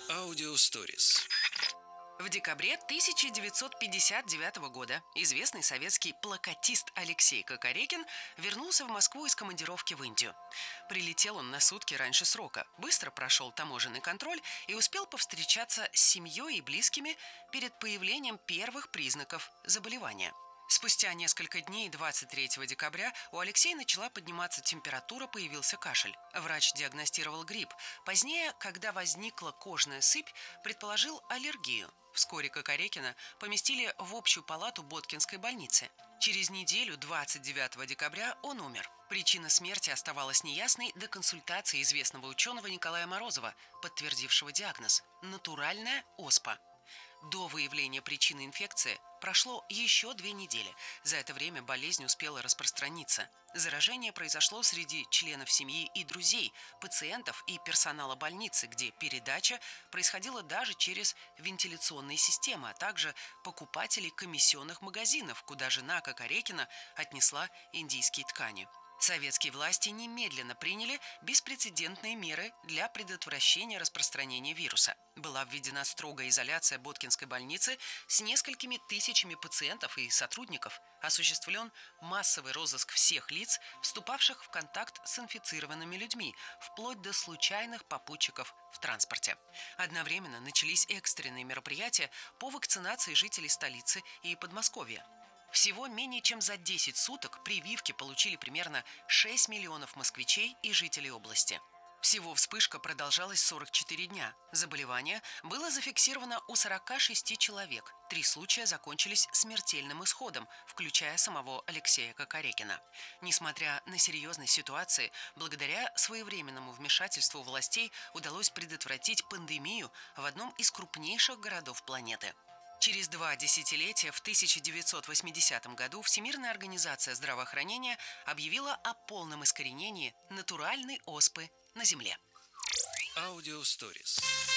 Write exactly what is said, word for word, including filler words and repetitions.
Аудиосторис. В декабре тысяча девятьсот пятьдесят девятого года известный советский плакатист Алексей Кокорекин вернулся в Москву из командировки в Индию. Прилетел он на сутки раньше срока, быстро прошел таможенный контроль и успел повстречаться с семьей и близкими перед появлением первых признаков заболевания. Спустя несколько дней, двадцать третьего декабря, у Алексея начала подниматься температура, появился кашель. Врач диагностировал грипп. Позднее, когда возникла кожная сыпь, предположил аллергию. Вскоре Кокорекина поместили в общую палату Боткинской больницы. Через неделю, двадцать девятого декабря, он умер. Причина смерти оставалась неясной до консультации известного ученого Николая Морозова, подтвердившего диагноз – натуральная оспа. До выявления причины инфекции прошло еще две недели. За это время болезнь успела распространиться. Заражение произошло среди членов семьи и друзей, пациентов и персонала больницы, где передача происходила даже через вентиляционные системы, а также покупателей комиссионных магазинов, куда жена Кокорекина отнесла индийские ткани. Советские власти немедленно приняли беспрецедентные меры для предотвращения распространения вируса. Была введена строгая изоляция Боткинской больницы с несколькими тысячами пациентов и сотрудников. Осуществлен массовый розыск всех лиц, вступавших в контакт с инфицированными людьми, вплоть до случайных попутчиков в транспорте. Одновременно начались экстренные мероприятия по вакцинации жителей столицы и Подмосковья. Всего менее чем за десять суток прививки получили примерно шесть миллионов москвичей и жителей области. Всего вспышка продолжалась сорок четыре дня. Заболевание было зафиксировано у сорока шести человек. Три случая закончились смертельным исходом, включая самого Алексея Кокорекина. Несмотря на серьезность ситуации, благодаря своевременному вмешательству властей удалось предотвратить пандемию в одном из крупнейших городов планеты. Через два десятилетия, в тысяча девятьсот восьмидесятом году, Всемирная организация здравоохранения объявила о полном искоренении натуральной оспы на Земле. Аудиосторис.